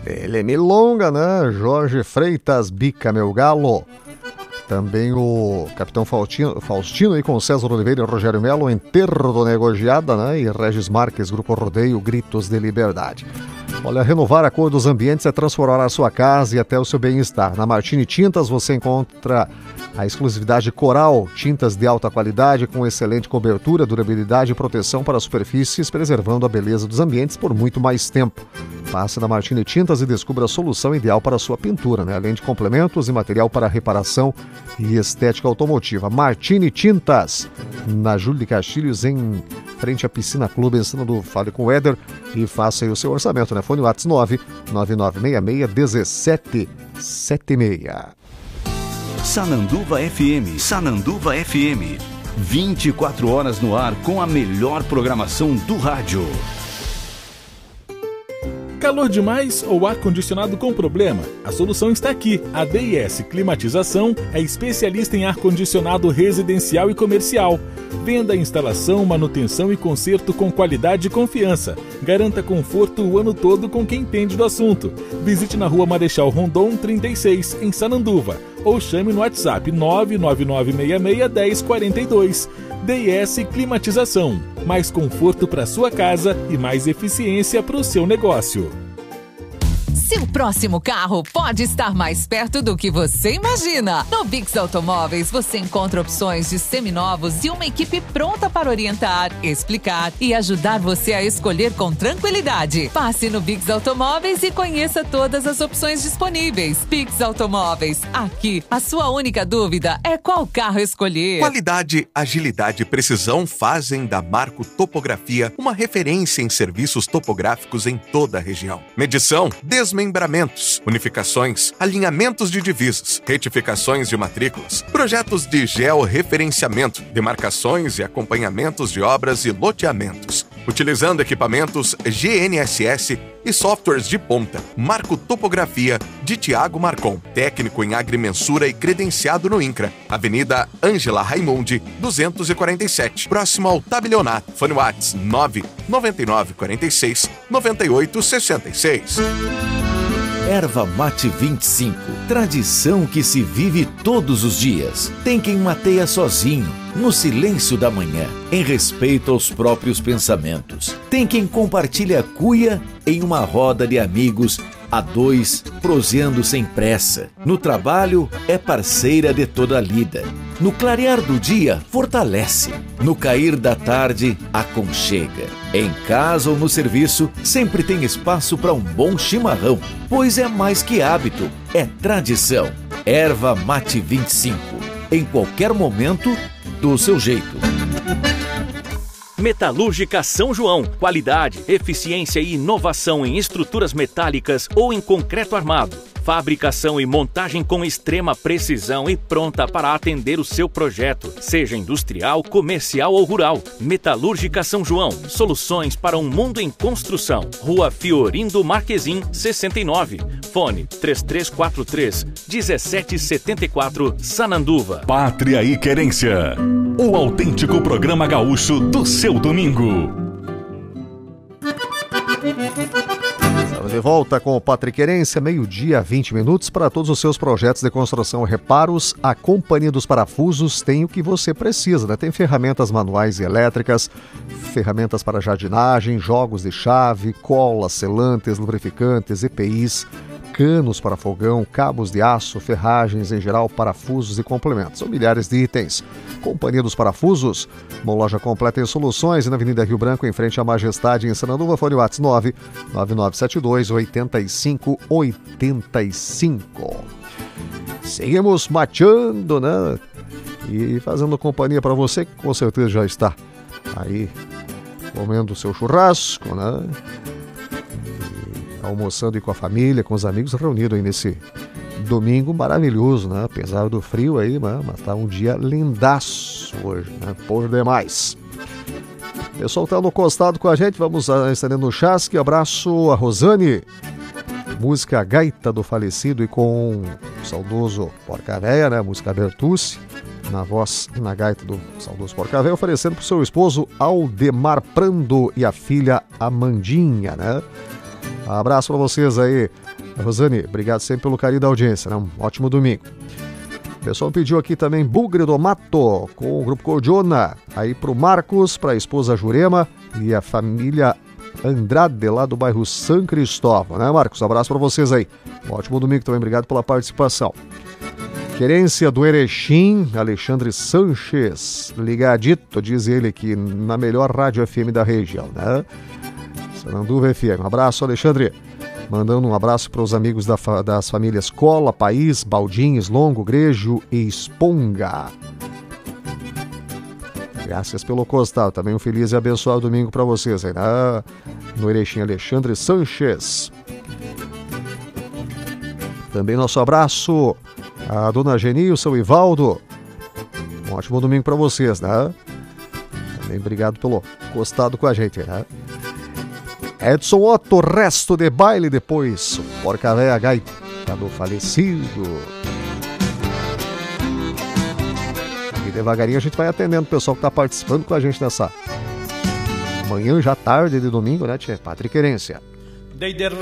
Ele é milonga, né? Jorge Freitas, Bica Meu Galo. Também o Capitão Faustino aí com César Oliveira e Rogério Melo, Enterro do Negociada, né? E Regis Marques, Grupo Rodeio, Gritos de Liberdade. Olha, renovar a cor dos ambientes é transformar a sua casa e até o seu bem-estar. Na Martini Tintas você encontra a exclusividade Coral, tintas de alta qualidade com excelente cobertura, durabilidade e proteção para superfícies, preservando a beleza dos ambientes por muito mais tempo. Passe na Martini Tintas e descubra a solução ideal para a sua pintura, né? Além de complementos e material para reparação e estética automotiva. Martini Tintas, na Júlio de Castilhos, em frente à Piscina Clube, ensinando Fale com o Éder e faça aí o seu orçamento, né? Fone WhatsApp 999661776. Sananduva FM, Sananduva FM. 24 horas no ar com a melhor programação do rádio. Calor demais ou ar-condicionado com problema? A solução está aqui. A DIS Climatização é especialista em ar-condicionado residencial e comercial. Venda, instalação, manutenção e conserto com qualidade e confiança. Garanta conforto o ano todo com quem entende do assunto. Visite na Rua Marechal Rondon 36, em Sananduva. Ou chame no WhatsApp 999661042. DIS Climatização. Mais conforto para sua casa e mais eficiência para o seu negócio. Seu próximo carro pode estar mais perto do que você imagina. No Bix Automóveis você encontra opções de seminovos e uma equipe pronta para orientar, explicar e ajudar você a escolher com tranquilidade. Passe no Bix Automóveis e conheça todas as opções disponíveis. Bix Automóveis, aqui a sua única dúvida é qual carro escolher. Qualidade, agilidade e precisão fazem da Marco Topografia uma referência em serviços topográficos em toda a região. Medição, desmembramentos, unificações, alinhamentos de divisas, retificações de matrículas, projetos de georreferenciamento, demarcações e acompanhamentos de obras e loteamentos. Utilizando equipamentos GNSS e softwares de ponta. Marco Topografia de Tiago Marcon, técnico em agrimensura e credenciado no INCRA. Avenida Ângela Raimundi, 247, próximo ao Tabelionato. Fone WhatsApp 99946-9866. Erva Mate 25, tradição que se vive todos os dias. Tem quem mateia sozinho, no silêncio da manhã, em respeito aos próprios pensamentos. Tem quem compartilha a cuia em uma roda de amigos, a dois, proseando sem pressa. No trabalho, é parceira de toda a lida. No clarear do dia, fortalece. No cair da tarde, aconchega. Em casa ou no serviço, sempre tem espaço para um bom chimarrão, pois é mais que hábito, é tradição. Erva Mate 25, em qualquer momento, do seu jeito. Metalúrgica São João. Qualidade, eficiência e inovação em estruturas metálicas ou em concreto armado. Fabricação e montagem com extrema precisão e pronta para atender o seu projeto, seja industrial, comercial ou rural. Metalúrgica São João. Soluções para um mundo em construção. Rua Fiorindo Marquezim, 69. Fone 3343-1774, Sananduva. Pátria e Querência. O autêntico programa gaúcho do seu domingo. Estamos de volta com o Pátria e Querência, meio-dia, 20 minutos, para todos os seus projetos de construção e reparos. A Companhia dos Parafusos tem o que você precisa, né? Tem ferramentas manuais e elétricas, ferramentas para jardinagem, jogos de chave, colas, selantes, lubrificantes, EPIs, canos para fogão, cabos de aço, ferragens em geral, parafusos e complementos. São milhares de itens. Companhia dos Parafusos, uma loja completa em soluções na Avenida Rio Branco, em frente à Majestade, em Sananduva. Fone WhatsApp 99972-8585. Seguimos mateando, né? E fazendo companhia para você, que com certeza já está aí comendo o seu churrasco, né? Almoçando aí com a família, com os amigos, reunidos aí nesse domingo maravilhoso, né? Apesar do frio aí, mas tá um dia lindaço hoje, né? Por demais. O pessoal tá no costado com a gente, vamos estendendo o chasque. Abraço a Rosane, música Gaita do Falecido e com o saudoso Porca Véia, né? Música Bertucci, na voz e na gaita do saudoso Porca Véia, oferecendo pro seu esposo Aldemar Prando e a filha Amandinha, né? Abraço para vocês aí. Rosane, obrigado sempre pelo carinho da audiência, né? Um ótimo domingo. O pessoal pediu aqui também Bugre do Mato, com o Grupo Cordiona. Aí pro Marcos, pra esposa Jurema e a família Andrade, lá do bairro São Cristóvão, né, Marcos? Abraço para vocês aí. Um ótimo domingo também, obrigado pela participação. Querência do Erechim, Alexandre Sanches, ligadito, diz ele aqui, na melhor rádio FM da região, né? Sananduva FM. Um abraço, Alexandre. Mandando um abraço para os amigos das famílias Cola, País, Baldinhos, Longo, Grejo e Esponga. Graças pelo costado. Também um feliz e abençoado domingo para vocês aí, né? No Erechim, Alexandre Sanches. Também nosso abraço a dona Geni, o seu Ivaldo. Um ótimo domingo para vocês, né? Também obrigado pelo costado com a gente, né? Edson Otto, resto de baile depois. Porca Véia Gaita do falecido. E devagarinho a gente vai atendendo o pessoal que está participando com a gente nessa manhã, já tarde de domingo, né, tia? Pátria e Querência. Dei de